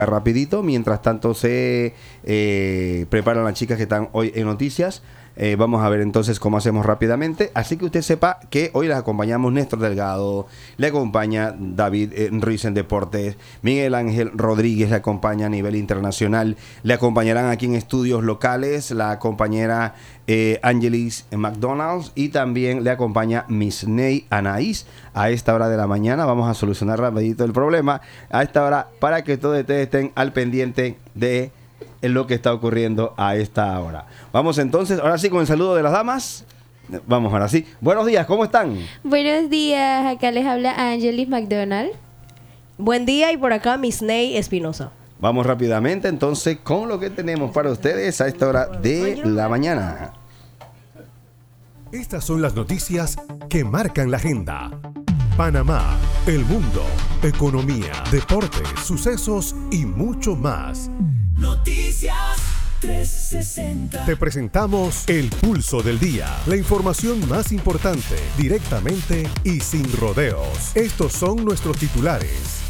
rapidito, mientras tanto se preparan las chicas que están hoy en noticias. Vamos a ver entonces cómo hacemos rápidamente. Así que usted sepa que hoy les acompañamos Néstor Delgado, le acompaña David Ruiz en Deportes, Miguel Ángel Rodríguez le acompaña a nivel internacional, le acompañarán aquí en estudios locales la compañera Angelis McDonald's y también le acompaña Miss Ney Anaís. A esta hora de la mañana vamos a solucionar rapidito el problema a esta hora para que todos ustedes estén al pendiente de lo que está ocurriendo a esta hora. Vamos entonces, ahora sí con el saludo de las damas. Vamos ahora sí. Buenos días, ¿cómo están? Buenos días, acá les habla Angelis McDonald. Buen día y por acá Miss Ney Espinosa. Vamos rápidamente entonces con lo que tenemos para ustedes a esta hora de la mañana. Estas son las noticias que marcan la agenda. Panamá, el mundo, economía, deportes, sucesos y mucho más. Noticias 360. Te presentamos el pulso del día. La información más importante, directamente y sin rodeos. Estos son nuestros titulares.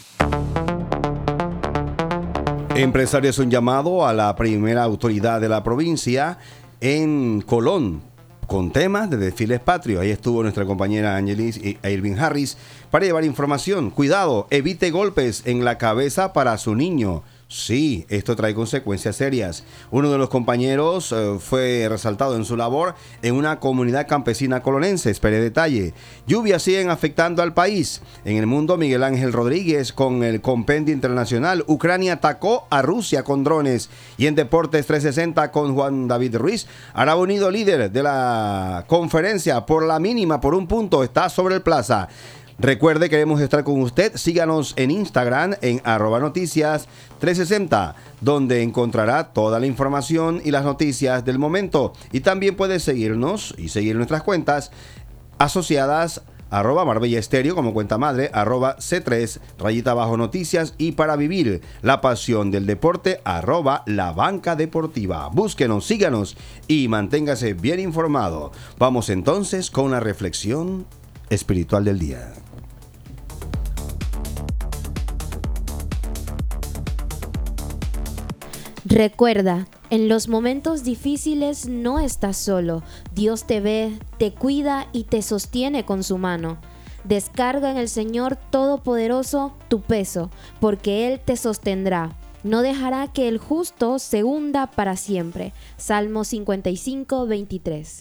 Empresarios un llamado a la primera autoridad de la provincia en Colón con temas de desfiles patrios. Ahí estuvo nuestra compañera Angelis y Irving Harris para llevar información. Cuidado, evite golpes en la cabeza para su niño. Sí, esto trae consecuencias serias. Uno de los compañeros fue resaltado en su labor en una comunidad campesina colonense. Espere detalle. Lluvias siguen afectando al país. En el mundo, Miguel Ángel Rodríguez con el compendio internacional. Ucrania atacó a Rusia con drones. Y en Deportes 360 con Juan David Ruiz. Arabo Unido, líder de la conferencia por la mínima, por un punto, está sobre el plaza. Recuerde, queremos estar con usted. Síganos en Instagram en @noticias360, donde encontrará toda la información y las noticias del momento. Y también puede seguirnos y seguir nuestras cuentas asociadas @Marbella Estéreo como cuenta madre, @C3_noticias y para vivir la pasión del deporte, @La Banca Deportiva. Búsquenos, síganos y manténgase bien informado. Vamos entonces con la reflexión espiritual del día. Recuerda, en los momentos difíciles no estás solo. Dios te ve, te cuida y te sostiene con su mano. Descarga en el Señor Todopoderoso tu peso, porque Él te sostendrá. No dejará que el justo se hunda para siempre. Salmo 55:23.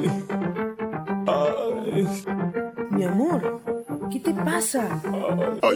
Mi amor, ¿qué te pasa?